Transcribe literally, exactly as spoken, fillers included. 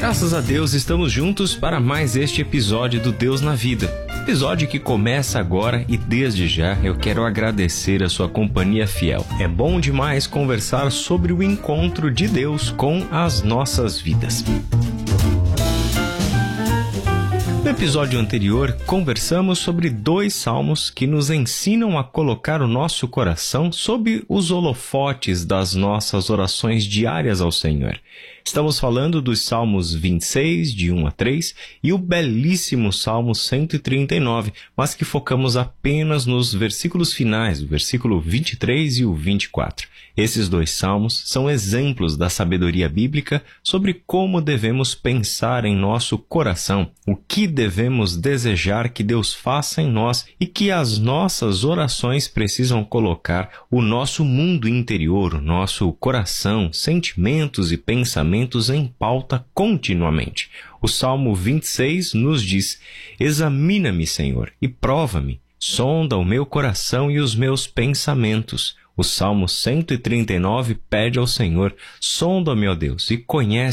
Graças a Deus estamos juntos para mais este episódio do Deus na Vida. Episódio que começa agora e desde já eu quero agradecer a sua companhia fiel. É bom demais conversar sobre o encontro de Deus com as nossas vidas. No episódio anterior, conversamos sobre dois salmos que nos ensinam a colocar o nosso coração sob os holofotes das nossas orações diárias ao Senhor. Estamos falando dos Salmos vinte e seis, de um a três, e o belíssimo Salmo cento e trinta e nove, mas que focamos apenas nos versículos finais, o versículo vinte e três e o vinte e quatro. Esses dois salmos são exemplos da sabedoria bíblica sobre como devemos pensar em nosso coração, o que devemos desejar que Deus faça em nós e que as nossas orações precisam colocar o nosso mundo interior, o nosso coração, sentimentos e pensamentos em pauta continuamente. O Salmo vinte e seis nos diz: examina-me, Senhor, e prova-me, sonda o meu coração e os meus pensamentos. O Salmo cento e trinta e nove pede ao Senhor: sonda-me, ó Deus, e conhece